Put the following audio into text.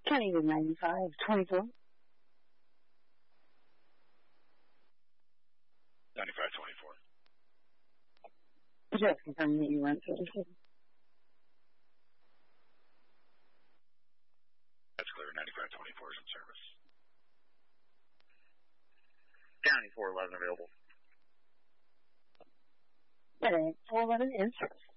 County with 9524. 9524. Just confirming that you run services. That's clear. 9524 is in service. County 411 available. Okay, 411 in service.